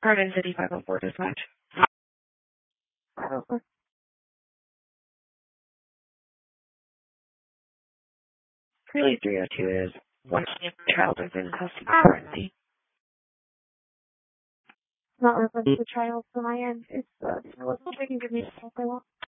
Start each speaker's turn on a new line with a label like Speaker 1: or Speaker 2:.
Speaker 1: Garden City 504 dispatch. 504. Currently 302 is one child is in custody currently. Not reflecting the child from my end. It's, what's the thing you give me a call for?